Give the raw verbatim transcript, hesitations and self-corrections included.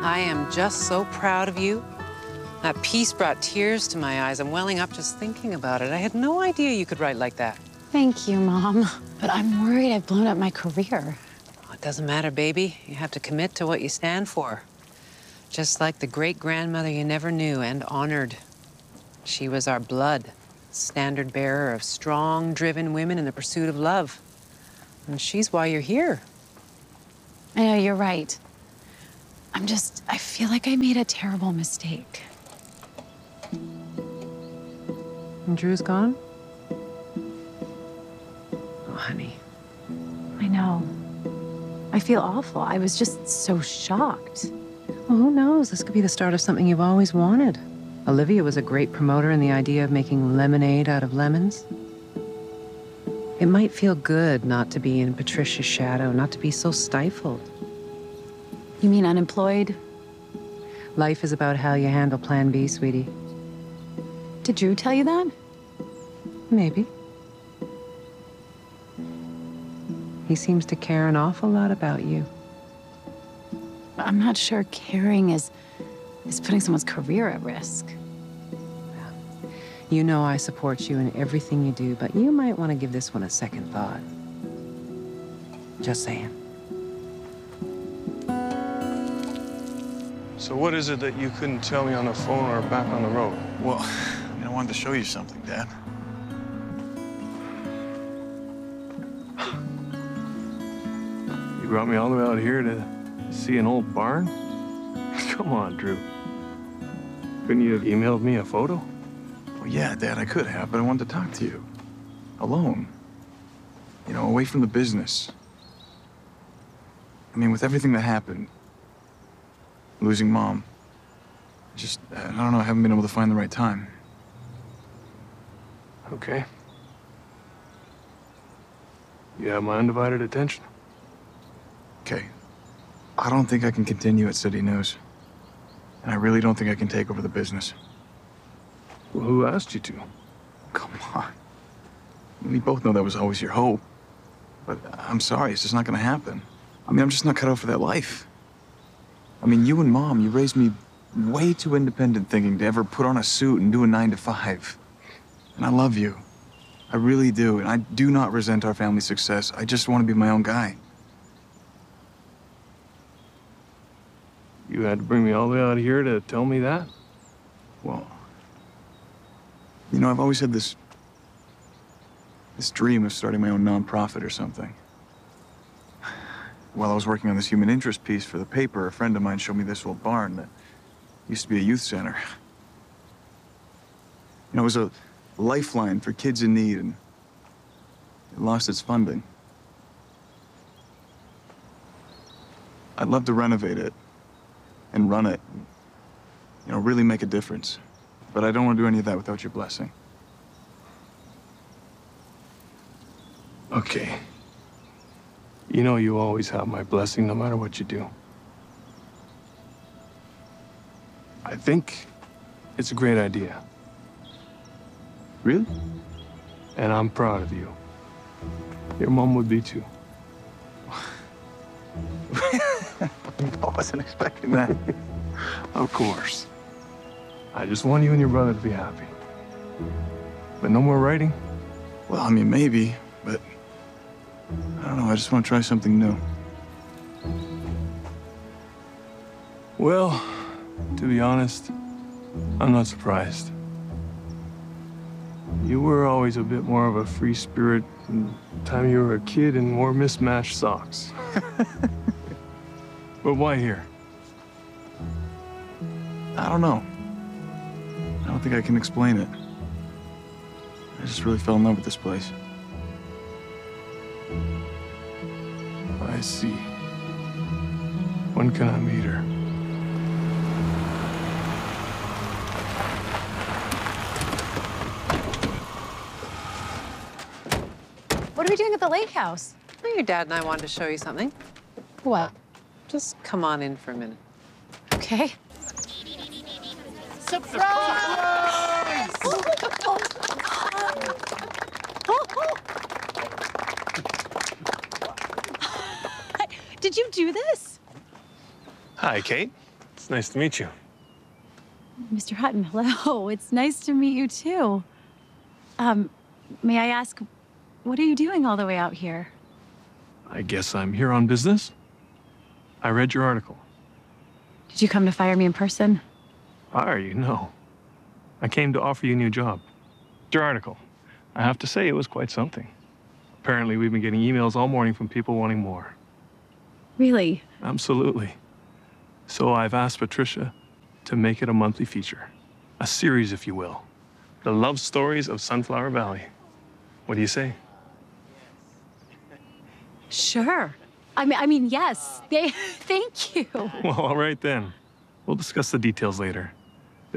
I am just so proud of you. That piece brought tears to my eyes. I'm welling up just thinking about it. I had no idea you could write like that. Thank you, Mom. But I'm worried I've blown up my career. Oh, it doesn't matter, baby. You have to commit to what you stand for. Just like the great-grandmother you never knew and honored. She was our blood, standard bearer of strong, driven women in the pursuit of love. And she's why you're here. I know, you're right. I'm just, I feel like I made a terrible mistake. And Drew's gone? Oh, honey. I know. I feel awful. I was just so shocked. Well, who knows? This could be the start of something you've always wanted. Olivia was a great promoter in the idea of making lemonade out of lemons. It might feel good not to be in Patricia's shadow, not to be so stifled. You mean unemployed? Life is about how you handle Plan B, sweetie. Did Drew tell you that? Maybe. He seems to care an awful lot about you. I'm not sure caring is, is putting someone's career at risk. You know I support you in everything you do, but you might want to give this one a second thought. Just saying. So what is it that you couldn't tell me on the phone or back on the road? Well, I mean, I wanted to show you something, Dad. You brought me all the way out here to see an old barn? Come on, Drew. Couldn't you have emailed me a photo? Well, yeah, Dad, I could have, but I wanted to talk to you. Alone. You know, away from the business. I mean, with everything that happened, losing Mom, just, I don't know, I haven't been able to find the right time. Okay. You have my undivided attention. Okay. I don't think I can continue at City News. And I really don't think I can take over the business. Well, who asked you to? Come on. I mean, we both know that was always your hope. But I'm sorry, it's just not gonna happen. I mean, I'm just not cut out for that life. I mean, you and Mom, you raised me way too independent thinking to ever put on a suit and do a nine to five. And I love you. I really do. And I do not resent our family's success. I just want to be my own guy. You had to bring me all the way out here to tell me that? Well, you know, I've always had this, this dream of starting my own nonprofit or something. While I was working on this human interest piece for the paper, a friend of mine showed me this old barn that used to be a youth center. You know, it was a lifeline for kids in need, and it lost its funding. I'd love to renovate it and run it, and, you know, really make a difference. But I don't want to do any of that without your blessing. Okay. You know you always have my blessing no matter what you do. I think it's a great idea. Really? And I'm proud of you. Your mom would be too. I wasn't expecting that. Of course. I just want you and your brother to be happy. But no more writing? Well, I mean, maybe, but I don't know, I just want to try something new. Well, to be honest, I'm not surprised. You were always a bit more of a free spirit from the time you were a kid and wore mismatched socks. But why here? I don't know. I don't think I can explain it. I just really fell in love with this place. I see. When can I meet her? What are we doing at the lake house? Well, your dad and I wanted to show you something. What? Just come on in for a minute. Okay. Surprise! Did you do this? Hi, Kate. It's nice to meet you. Mister Hutton, hello. It's nice to meet you too. Um, may I ask, what are you doing all the way out here? I guess I'm here on business. I read your article. Did you come to fire me in person? Fire you? No. I came to offer you a new job. Your article. I have to say, it was quite something. Apparently, we've been getting emails all morning from people wanting more. Really? Absolutely. So I've asked Patricia to make it a monthly feature. A series, if you will. The love stories of Sunflower Valley. What do you say? Sure. I mean, I mean, yes. They, thank you. Well, all right then. We'll discuss the details later.